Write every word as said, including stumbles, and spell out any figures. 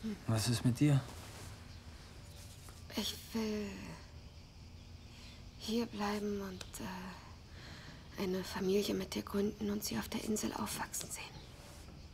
Was ist mit dir? Ich will hier bleiben und äh, eine Familie mit dir gründen und sie auf der Insel aufwachsen sehen.